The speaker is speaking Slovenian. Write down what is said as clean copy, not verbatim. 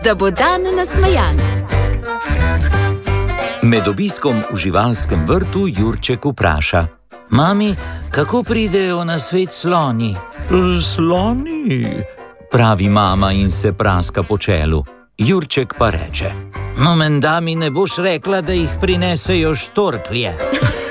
da bo dan nasmejan. Med obiskom v živalskem vrtu Jurček vpraša: Mami, kako pridejo na svet sloni? Sloni? Pravi mama in se praska po čelu. Jurček pa reče: No, menda mi ne boš rekla, da jih prinesejo štorklje.